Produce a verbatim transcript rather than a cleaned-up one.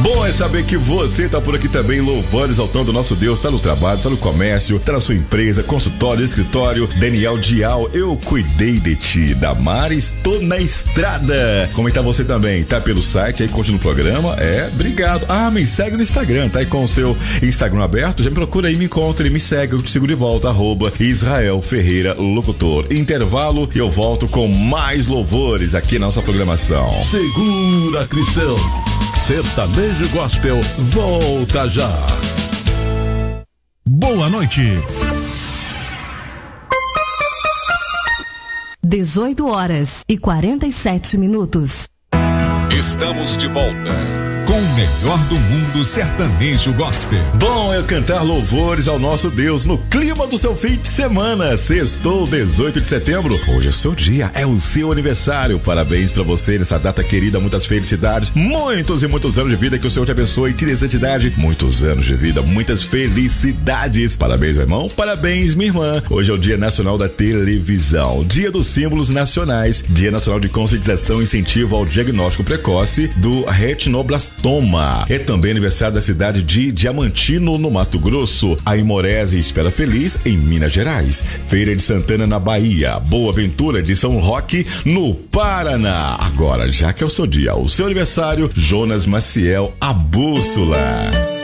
Bom é saber que você tá por aqui também, louvando, exaltando o nosso Deus, tá no trabalho, tá no comércio, tá na sua empresa, consultório, escritório. Daniel Dial, eu cuidei de ti. Damares, tô na estrada. Como é que tá você também? Tá pelo site aí, curtindo o programa? É, obrigado. Ah, me segue no Instagram, tá aí com o seu Instagram aberto? Já me procura aí, me encontra e me segue, eu te sigo de volta, arroba Israel Ferreira Locutor. Intervalo e eu volto com mais louvores aqui na nossa programação. Segura, Cristão. Sertanejo Gospel volta já. Boa noite. dezoito horas e quarenta e sete minutos. Estamos de volta com o melhor do mundo sertanejo gospel. Bom é cantar louvores ao nosso Deus no clima do seu fim de semana. Sextou, dezoito de setembro. Hoje é o seu dia, é o seu aniversário. Parabéns pra você nessa data querida, muitas felicidades, muitos e muitos anos de vida, que o Senhor te abençoe, tire santidade, muitos anos de vida, muitas felicidades. Parabéns, meu irmão, parabéns, minha irmã. Hoje é o Dia Nacional da Televisão, Dia dos Símbolos Nacionais, Dia Nacional de Conscientização e Incentivo ao Diagnóstico Precoce do Retinoblastoma. É também aniversário da cidade de Diamantino, no Mato Grosso, a Imorese Espera Feliz, em Minas Gerais, Feira de Santana, na Bahia, Boa Ventura de São Roque, no Paraná. Agora, já que é o seu dia, o seu aniversário, Jonas Maciel, a Bússola.